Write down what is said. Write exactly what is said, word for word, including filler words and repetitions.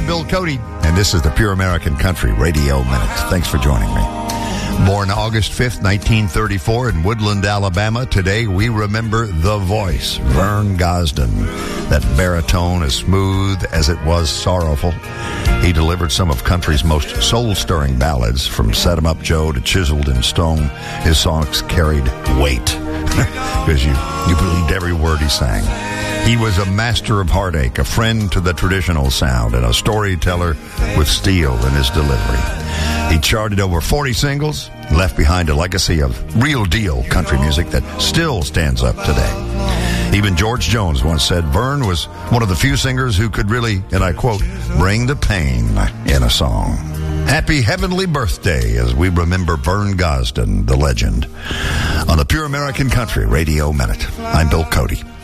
I'm Bill Cody, and this is the Pure American Country Radio Minute. Thanks for joining me. Born August fifth, nineteen thirty-four in Woodland, Alabama, today we remember the voice, Vern Gosdin. That baritone as smooth as it was sorrowful. He delivered some of country's most soul-stirring ballads, from Set 'em Up Joe to Chiseled in Stone. His songs carried weight, because you, you believed every word he sang. He was a master of heartache, a friend to the traditional sound, and a storyteller with steel in his delivery. He charted over forty singles, left behind a legacy of real-deal country music that still stands up today. Even George Jones once said Vern was one of the few singers who could really, and I quote, bring the pain in a song. Happy heavenly birthday as we remember Vern Gosdin, the legend. On the Pure American Country Radio Minute, I'm Bill Cody.